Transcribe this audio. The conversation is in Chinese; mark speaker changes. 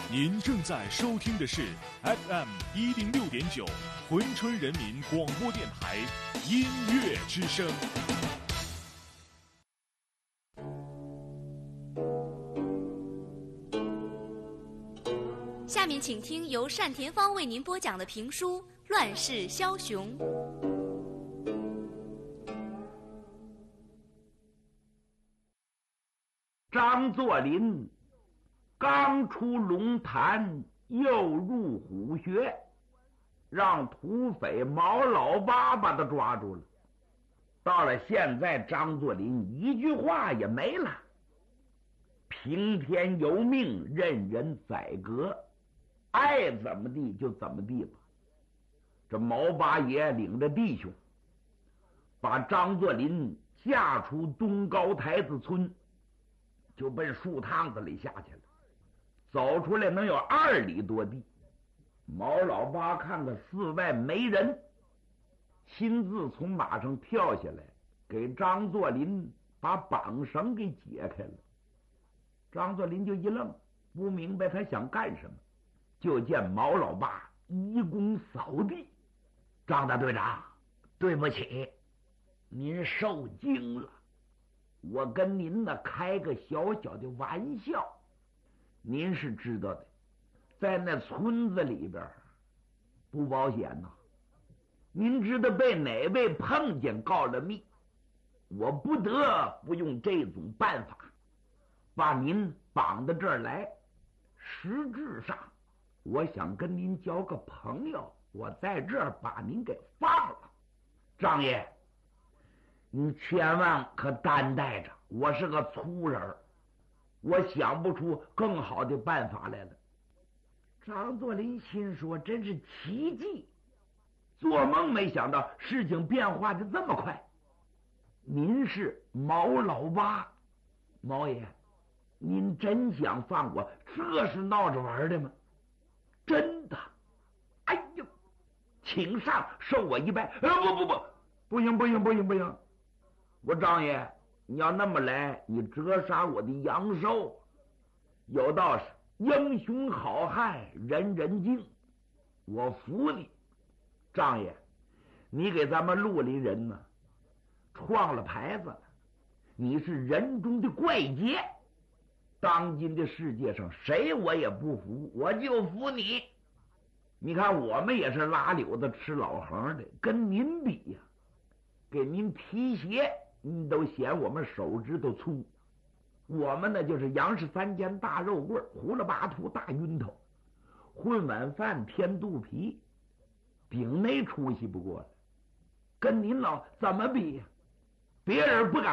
Speaker 1: 您正在收听的是 FM106.9珲春人民广播电台音乐之声。
Speaker 2: 下面请听由单田芳为您播讲的评书《乱世枭雄》。
Speaker 3: 张作霖刚出龙潭，又入虎穴，让土匪毛老八把他抓住了。到了现在，张作霖一句话也没了，平天由命，任人宰割，爱怎么地就怎么地吧。这毛八爷领着弟兄，把张作霖架出东高台子村，就奔树趟子里下去了。走出来能有2里多地，毛老八看看寺外没人，亲自从马上跳下来，给张作霖把绑绳给解开了。张作霖就一愣，不明白他想干什么。就见毛老八一躬扫地：“张大队长，对不起，您受惊了。我跟您呢开个小小的玩笑。您是知道的，在那村子里边不保险呐。您知道被哪位碰见告了密，我不得不用这种办法把您绑到这儿来。实质上我想跟您交个朋友，我在这儿把您给放了。张爷，你千万可担待着，我是个粗人，我想不出更好的办法来了。”张作霖心说，真是奇迹，做梦没想到事情变化的这么快。您是毛老八，毛爷，您真想放我？这是闹着玩的吗？真的。哎呦，请上，受我一拜。不行，我张爷，你要那么来，你折杀我的阳寿。有道是英雄好汉人人敬，我服你。张爷，你给咱们绿林人呢创了牌子了，你是人中的怪杰。当今的世界上谁我也不服，我就服你。你看我们也是拉柳子吃老横的，跟您比呀，给您提鞋你都嫌我们手指头粗。我们呢就是杨氏3间大肉棍，胡了八图大晕头，混碗饭添肚皮，顶没出息不过了。跟您老怎么比呀？别人不敢